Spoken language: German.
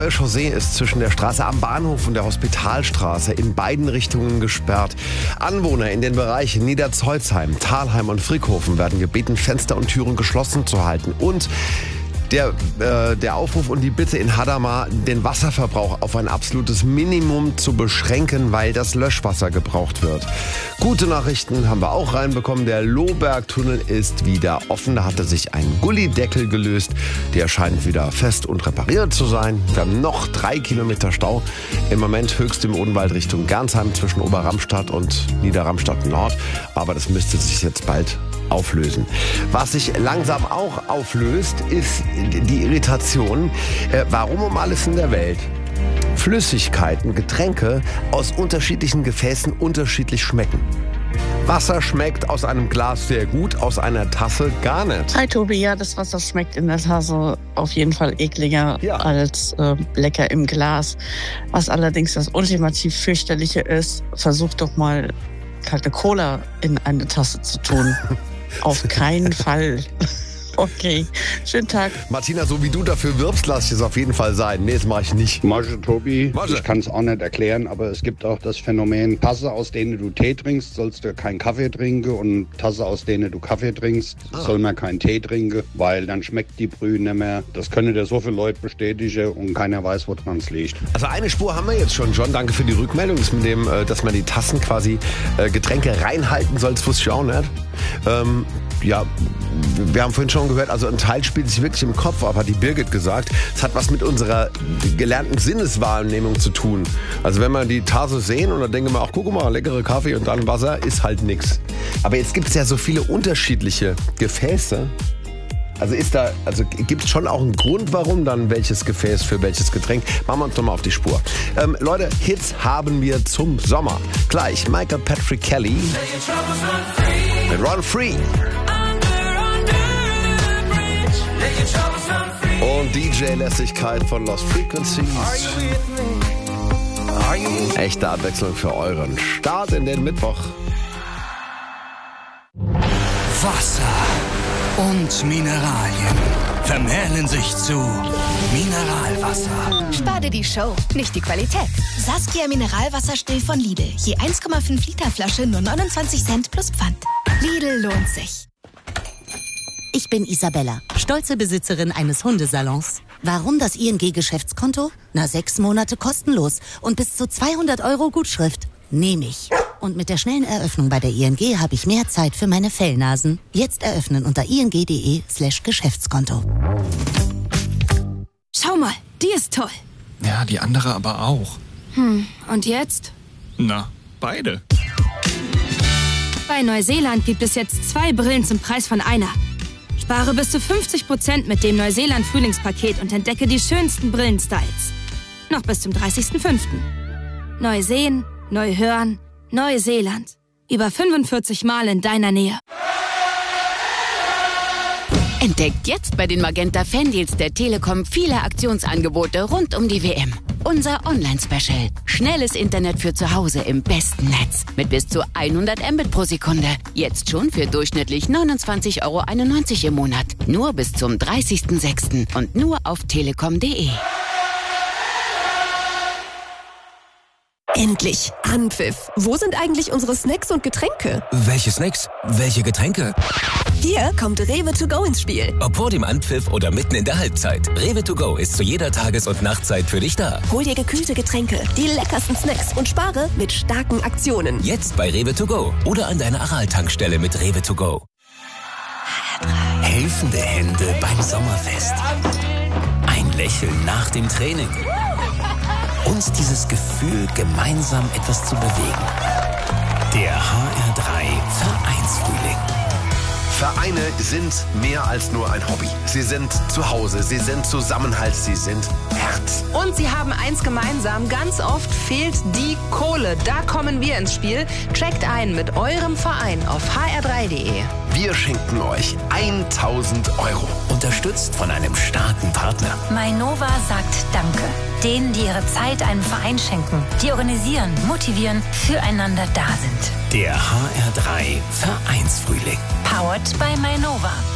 Chaussee ist zwischen der Straße am Bahnhof und der Hospitalstraße in beiden Richtungen gesperrt. Anwohner in den Bereichen Niederzeuzheim, Thalheim und Frickhofen werden gebeten, Fenster und Türen geschlossen zu halten. Und der Aufruf und die Bitte in Hadamar, den Wasserverbrauch auf ein absolutes Minimum zu beschränken, weil das Löschwasser gebraucht wird. Gute Nachrichten haben wir auch reinbekommen. Der Lohbergtunnel ist wieder offen. Da hatte sich ein Gullideckel gelöst. Der scheint wieder fest und repariert zu sein. Wir haben noch 3 Kilometer Stau. Im Moment höchst im Odenwald Richtung Gernsheim zwischen Oberramstadt und Niederramstadt Nord. Aber das müsste sich jetzt bald auflösen. Was sich langsam auch auflöst, ist die Irritation, warum um alles in der Welt Flüssigkeiten, Getränke aus unterschiedlichen Gefäßen unterschiedlich schmecken. Wasser schmeckt aus einem Glas sehr gut, aus einer Tasse gar nicht. Hi Tobi, ja, das Wasser schmeckt in der Tasse auf jeden Fall ekliger als lecker im Glas. Was allerdings das ultimativ fürchterliche ist, versuch doch mal kalte Cola in eine Tasse zu tun. Auf keinen Fall. Okay, schönen Tag. Martina, so wie du dafür wirbst, lass ich es auf jeden Fall sein. Nee, das mache ich nicht. Masche, Tobi, Masche. Ich kann es auch nicht erklären, aber es gibt auch das Phänomen, Tasse, aus denen du Tee trinkst, sollst du keinen Kaffee trinken, und Tasse, aus denen du Kaffee trinkst, soll man keinen Tee trinken, weil dann schmeckt die Brühe nicht mehr. Das können dir so viele Leute bestätigen und keiner weiß, woran es liegt. Also eine Spur haben wir jetzt schon, John. Danke für die Rückmeldung. Das mit dem, dass man die Tassen quasi Getränke reinhalten soll, das wusste ich auch nicht. Ja, wir haben vorhin schon gehört, also ein Teil spielt sich wirklich im Kopf ab, hat die Birgit gesagt. Es hat was mit unserer gelernten Sinneswahrnehmung zu tun. Also wenn wir die Tasse sehen und dann denken wir, ach guck mal, leckere Kaffee und dann Wasser, ist halt nix. Aber jetzt gibt es ja so viele unterschiedliche Gefäße. Also gibt es schon auch einen Grund, warum dann welches Gefäß für welches Getränk. Machen wir uns doch mal auf die Spur. Leute, Hits haben wir zum Sommer. Gleich Michael Patrick Kelly mit Run Free. Und DJ-Lässigkeit von Lost Frequencies. Echte Abwechslung für euren Start in den Mittwoch. Wasser und Mineralien vermählen sich zu Mineralwasser. Spar dir die Show, nicht die Qualität. Saskia Mineralwasser still von Lidl. Je 1,5 Liter Flasche nur 29 Cent plus Pfand. Lidl lohnt sich. Ich bin Isabella, stolze Besitzerin eines Hundesalons. Warum das ING-Geschäftskonto? 6 Monate kostenlos und bis zu 200 € Gutschrift. Nehme ich. Und mit der schnellen Eröffnung bei der ING habe ich mehr Zeit für meine Fellnasen. Jetzt eröffnen unter ing.de/Geschäftskonto. Schau mal, die ist toll. Ja, die andere aber auch. Und jetzt? Na, beide. Bei Neuseeland gibt es jetzt 2 Brillen zum Preis von einer. Spare bis zu 50% mit dem Neuseeland-Frühlingspaket und entdecke die schönsten Brillenstyles. Noch bis zum 30.05. Neu sehen, neu hören, Neuseeland. Über 45 Mal in deiner Nähe. Entdeckt jetzt bei den Magenta Fandeals der Telekom viele Aktionsangebote rund um die WM. Unser Online-Special. Schnelles Internet für zu Hause im besten Netz. Mit bis zu 100 Mbit pro Sekunde. Jetzt schon für durchschnittlich 29,91 € im Monat. Nur bis zum 30.06. und nur auf telekom.de. Endlich! Anpfiff! Wo sind eigentlich unsere Snacks und Getränke? Welche Snacks? Welche Getränke? Hier kommt Rewe to go ins Spiel. Ob vor dem Anpfiff oder mitten in der Halbzeit. Rewe to go ist zu jeder Tages- und Nachtzeit für dich da. Hol dir gekühlte Getränke, die leckersten Snacks und spare mit starken Aktionen. Jetzt bei Rewe to go oder an deiner Aral-Tankstelle mit Rewe to go. Helfende Hände beim Sommerfest. Ein Lächeln nach dem Training. Uns dieses Gefühl, gemeinsam etwas zu bewegen. Der HR3 Vereinsfrühling. Vereine sind mehr als nur ein Hobby. Sie sind zu Hause, sie sind Zusammenhalt, sie sind Herz. Und sie haben eins gemeinsam, ganz oft fehlt die Kohle. Da kommen wir ins Spiel. Checkt ein mit eurem Verein auf hr3.de. Wir schenken euch 1.000 €. Unterstützt von einem starken Partner. Mainova sagt Danke. Denen, die ihre Zeit einem Verein schenken, die organisieren, motivieren, füreinander da sind. Der HR3 Vereinsfrühling. Powered by Mainova.